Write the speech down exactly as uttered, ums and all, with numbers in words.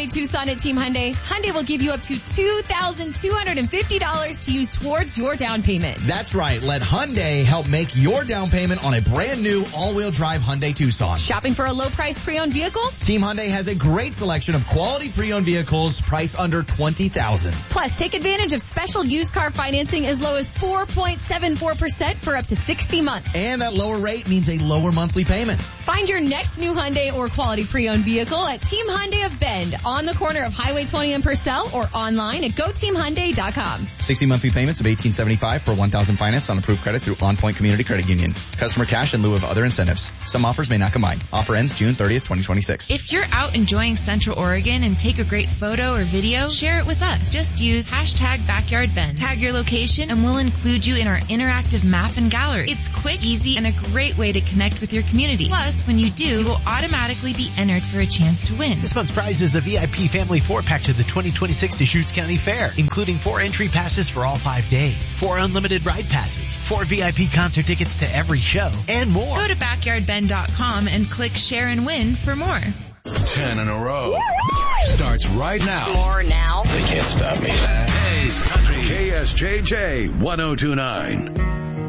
Hyundai Tucson at Team Hyundai, Hyundai will give you up to two thousand two hundred fifty dollars to use towards your down payment. That's right. Let Hyundai help make your down payment on a brand new all-wheel drive Hyundai Tucson. Shopping for a low-priced pre-owned vehicle? Team Hyundai has a great selection of quality pre-owned vehicles priced under twenty thousand dollars. Plus, take advantage of special used car financing as low as four point seven four percent for up to sixty months. And that lower rate means a lower monthly payment. Find your next new Hyundai or quality pre-owned vehicle at Team Hyundai of Bend on the corner of Highway twenty and Purcell or online at go team hyundai dot com. sixty monthly payments of eighteen seventy-five per one thousand finance on approved credit through On Point Community Credit Union. Customer cash in lieu of other incentives. Some offers may not combine. Offer ends June thirtieth, twenty twenty-six. If you're out enjoying Central Oregon and take a great photo or video, share it with us. Just use hashtag BackyardBend. Tag your location and we'll include you in our interactive map and gallery. It's quick, easy, and a great way to connect with your community. Plus, when you do, you will automatically be entered for a chance to win. This month's prize is a V I P family four-pack to the twenty twenty-six Deschutes County Fair, including four entry passes for all five days, four unlimited ride passes, four V I P concert tickets to every show, and more. Go to backyard bend dot com and click share and win for more. Ten in a row starts right now. More now. They can't stop me. Today's Country K S J J ten twenty-nine.